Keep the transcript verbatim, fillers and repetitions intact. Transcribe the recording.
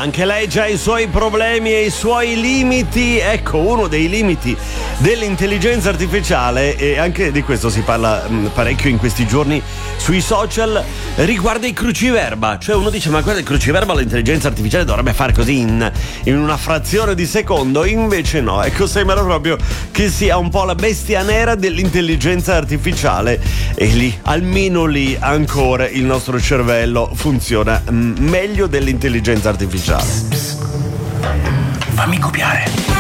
anche lei ha i suoi problemi e i suoi limiti. Ecco, uno dei limiti dell'intelligenza artificiale, e anche di questo si parla mh, parecchio in questi giorni sui social, riguarda i cruciverba. Cioè uno dice: ma guarda, il cruciverba l'intelligenza artificiale dovrebbe fare così in, in una frazione di secondo. Invece no, ecco, sembra proprio che sia un po' la bestia nera dell'intelligenza artificiale, e lì, almeno lì, ancora il nostro cervello funziona mh, meglio dell'intelligenza artificiale. Psst, psst. Fammi copiare.